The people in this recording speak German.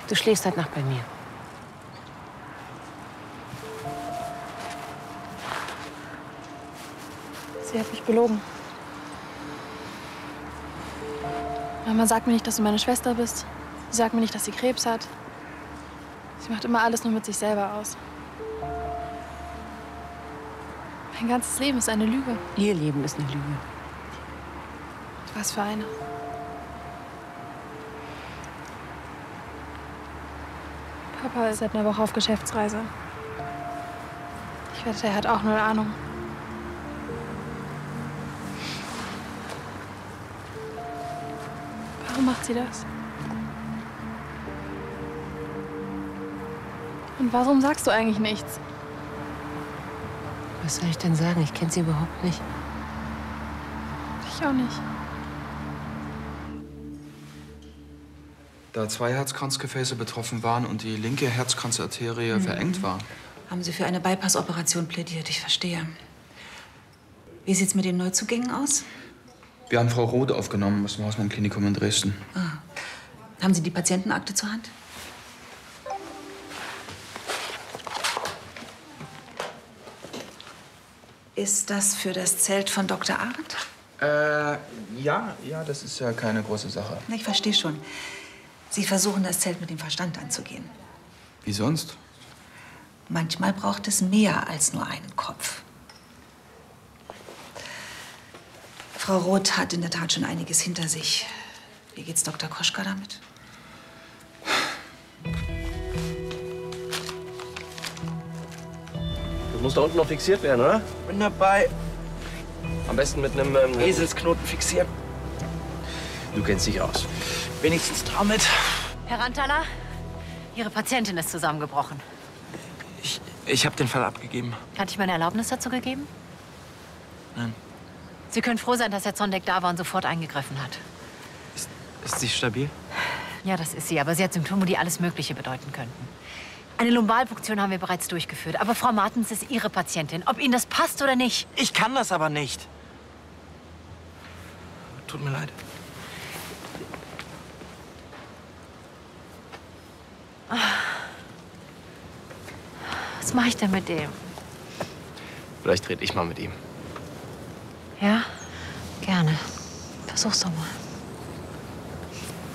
Du schläfst heute Nacht bei mir. Sie hat mich belogen. Mama sagt mir nicht, dass du meine Schwester bist. Sie sagt mir nicht, dass sie Krebs hat. Sie macht immer alles nur mit sich selber aus. Mein ganzes Leben ist eine Lüge. Ihr Leben ist eine Lüge. Was für eine? Papa ist seit einer Woche auf Geschäftsreise. Ich wette, er hat auch 0 Ahnung. Warum macht sie das? Und warum sagst du eigentlich nichts? Was soll ich denn sagen? Ich kenne sie überhaupt nicht. Ich auch nicht. Da 2 Herzkranzgefäße betroffen waren und die linke Herzkranzarterie verengt war. Haben Sie für eine Bypass-Operation plädiert? Ich verstehe. Wie sieht's mit den Neuzugängen aus? Wir haben Frau Roth aufgenommen aus dem Hausmann-Klinikum in Dresden. Ah. Haben Sie die Patientenakte zur Hand? Ist das für das Zelt von Dr. Arndt? Ja, das ist ja keine große Sache. Ich verstehe schon. Sie versuchen, das Zelt mit dem Verstand anzugehen. Wie sonst? Manchmal braucht es mehr als nur einen Kopf. Frau Roth hat in der Tat schon einiges hinter sich. Wie geht's Dr. Koschka damit? Das muss da unten noch fixiert werden, oder? Bin dabei. Am besten mit einem Eselsknoten fixieren. Du kennst dich aus. Wenigstens damit. Herr Rantala, Ihre Patientin ist zusammengebrochen. Ich habe den Fall abgegeben. Hatte ich meine Erlaubnis dazu gegeben? Nein. Sie können froh sein, dass Herr Zondek da war und sofort eingegriffen hat. Ist sie stabil? Ja, das ist sie, aber sie hat Symptome, die alles Mögliche bedeuten könnten. Eine Lumbalpunktion haben wir bereits durchgeführt, aber Frau Martens ist Ihre Patientin, ob Ihnen das passt oder nicht. Ich kann das aber nicht. Tut mir leid. Was mache ich denn mit dem? Vielleicht rede ich mal mit ihm. Ja? Gerne. Versuch's doch mal.